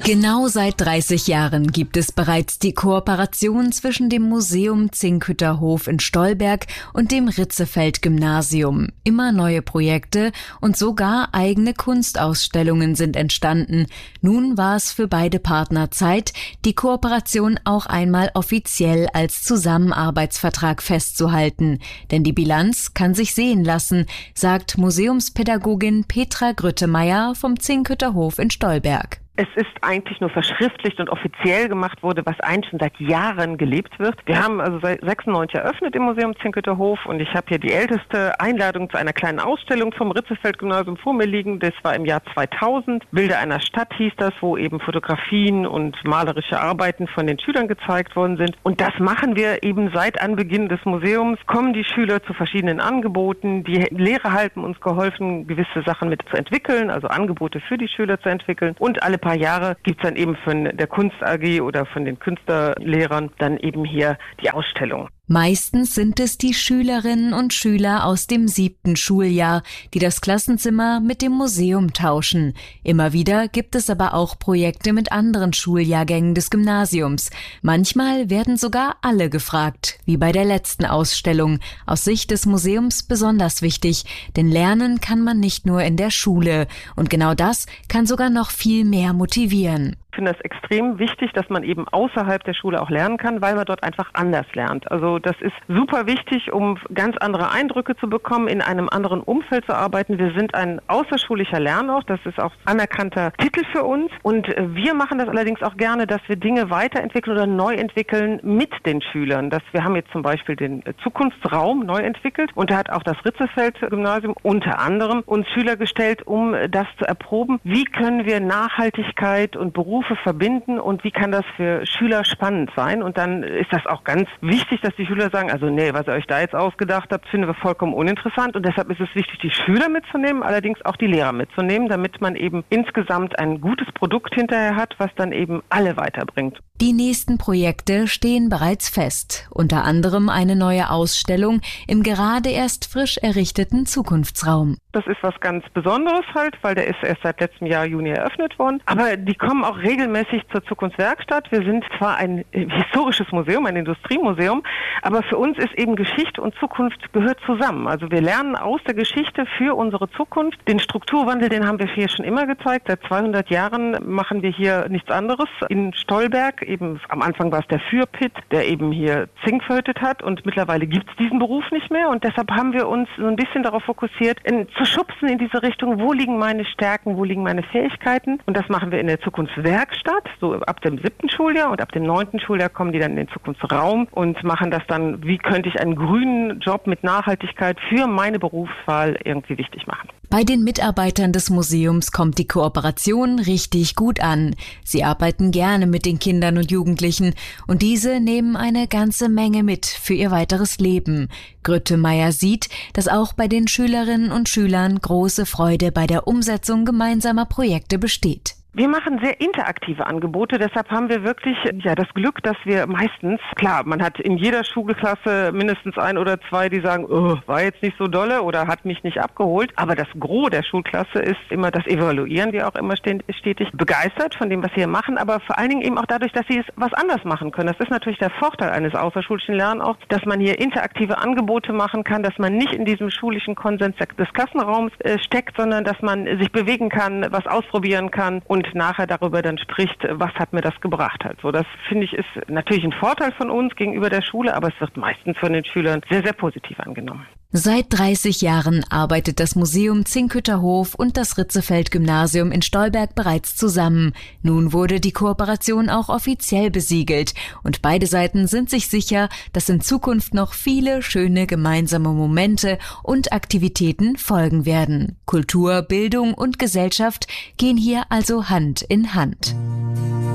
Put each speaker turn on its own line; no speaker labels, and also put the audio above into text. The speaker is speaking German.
Genau seit 30 Jahren gibt es bereits die Kooperation zwischen dem Museum Zinkhütterhof in Stolberg und dem Ritzefeld-Gymnasium. Immer neue Projekte und sogar eigene Kunstausstellungen sind entstanden. Nun war es für beide Partner Zeit, die Kooperation auch einmal offiziell als Zusammenarbeitsvertrag festzuhalten. Denn die Bilanz kann sich sehen lassen, sagt Museumspädagogin Petra Grüttemeier vom Zinkhütterhof in Stolberg.
Es ist eigentlich nur verschriftlicht und offiziell gemacht wurde, was eigentlich schon seit Jahren gelebt wird. Wir haben also seit 96 eröffnet im Museum Zinkhütterhof und ich habe hier die älteste Einladung zu einer kleinen Ausstellung vom Ritzefeld-Gymnasium vor mir liegen. Das war im Jahr 2000. Bilder einer Stadt hieß das, wo eben Fotografien und malerische Arbeiten von den Schülern gezeigt worden sind. Und das machen wir eben seit Anbeginn des Museums. Kommen die Schüler zu verschiedenen Angeboten. Die Lehrer haben uns geholfen, gewisse Sachen mit zu entwickeln, also Angebote für die Schüler zu entwickeln. Und alle paar Jahre gibt es dann eben von der Kunst AG oder von den Künstlerlehrern dann eben hier die Ausstellung.
Meistens sind es die Schülerinnen und Schüler aus dem 7. Schuljahr, die das Klassenzimmer mit dem Museum tauschen. Immer wieder gibt es aber auch Projekte mit anderen Schuljahrgängen des Gymnasiums. Manchmal werden sogar alle gefragt, wie bei der letzten Ausstellung. Aus Sicht des Museums besonders wichtig, denn lernen kann man nicht nur in der Schule. Und genau das kann sogar noch viel mehr motivieren.
Ich finde das extrem wichtig, dass man eben außerhalb der Schule auch lernen kann, weil man dort einfach anders lernt. Also das ist super wichtig, um ganz andere Eindrücke zu bekommen, in einem anderen Umfeld zu arbeiten. Wir sind ein außerschulischer Lernort, das ist auch anerkannter Titel für uns. Und wir machen das allerdings auch gerne, dass wir Dinge weiterentwickeln oder neu entwickeln mit den Schülern. Wir haben jetzt zum Beispiel den Zukunftsraum neu entwickelt und da hat auch das Ritzefeld-Gymnasium unter anderem uns Schüler gestellt, um das zu erproben. Wie können wir Nachhaltigkeit und Berufe verbinden und wie kann das für Schüler spannend sein? Und dann ist das auch ganz wichtig, dass die Schüler sagen, also nee, was ihr euch da jetzt ausgedacht habt, finden wir vollkommen uninteressant und deshalb ist es wichtig, die Schüler mitzunehmen, allerdings auch die Lehrer mitzunehmen, damit man eben insgesamt ein gutes Produkt hinterher hat, was dann eben alle weiterbringt.
Die nächsten Projekte stehen bereits fest, unter anderem eine neue Ausstellung im gerade erst frisch errichteten Zukunftsraum.
Das ist was ganz Besonderes halt, weil der ist erst seit letztem Jahr Juni eröffnet worden. Aber die kommen auch regelmäßig zur Zukunftswerkstatt. Wir sind zwar ein historisches Museum, ein Industriemuseum, aber für uns ist eben Geschichte und Zukunft gehört zusammen. Also wir lernen aus der Geschichte für unsere Zukunft. Den Strukturwandel, den haben wir hier schon immer gezeigt. Seit 200 Jahren machen wir hier nichts anderes. In Stolberg, eben am Anfang war es der Fürpit, der eben hier Zink verhüttet hat und mittlerweile gibt es diesen Beruf nicht mehr und deshalb haben wir uns so ein bisschen darauf fokussiert, zu schubsen in diese Richtung, wo liegen meine Stärken, wo liegen meine Fähigkeiten und das machen wir in der Zukunftswerkstatt, so ab dem 7. Schuljahr und ab dem 9. Schuljahr kommen die dann in den Zukunftsraum und machen das dann, wie könnte ich einen grünen Job mit Nachhaltigkeit für meine Berufswahl irgendwie wichtig machen.
Bei den Mitarbeitern des Museums kommt die Kooperation richtig gut an. Sie arbeiten gerne mit den Kindern und Jugendlichen und diese nehmen eine ganze Menge mit für ihr weiteres Leben. Grüttemeier sieht, dass auch bei den Schülerinnen und Schülern große Freude bei der Umsetzung gemeinsamer Projekte besteht.
Wir machen sehr interaktive Angebote, deshalb haben wir wirklich das Glück, dass wir meistens, klar, man hat in jeder Schulklasse mindestens ein oder zwei, die sagen, oh, war jetzt nicht so dolle oder hat mich nicht abgeholt, aber das Gros der Schulklasse ist immer das Evaluieren, die auch immer stetig begeistert von dem, was sie hier machen, aber vor allen Dingen eben auch dadurch, dass sie es was anders machen können. Das ist natürlich der Vorteil eines außerschulischen Lernorts, dass man hier interaktive Angebote machen kann, dass man nicht in diesem schulischen Konsens des Klassenraums steckt, sondern dass man sich bewegen kann, was ausprobieren kann und nachher darüber dann spricht, was hat mir das gebracht halt. So, das finde ich ist natürlich ein Vorteil von uns gegenüber der Schule, aber es wird meistens von den Schülern sehr, sehr positiv angenommen.
Seit 30 Jahren arbeitet das Museum Zinkhütterhof und das Ritzefeld-Gymnasium in Stolberg bereits zusammen. Nun wurde die Kooperation auch offiziell besiegelt und beide Seiten sind sich sicher, dass in Zukunft noch viele schöne gemeinsame Momente und Aktivitäten folgen werden. Kultur, Bildung und Gesellschaft gehen hier also Hand in Hand.